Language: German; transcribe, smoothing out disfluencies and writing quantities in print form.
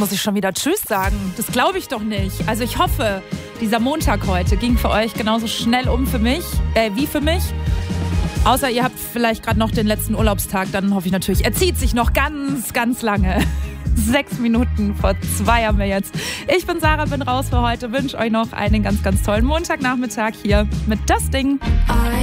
muss ich schon wieder Tschüss sagen. Das glaube ich doch nicht. Also ich hoffe, dieser Montag heute ging für euch genauso schnell wie für mich. Außer ihr habt vielleicht gerade noch den letzten Urlaubstag, dann hoffe ich natürlich, er zieht sich noch ganz, ganz lange. 6 Minuten vor 2 haben wir jetzt. Ich bin Sarah, bin raus für heute. Wünsche euch noch einen ganz, ganz tollen Montagnachmittag hier mit Das Ding.